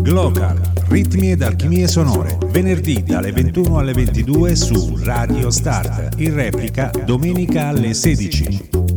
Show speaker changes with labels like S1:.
S1: Glocal, ritmi ed alchimie sonore, venerdì dalle 21 alle 22 su Radio Start, in replica domenica alle 16.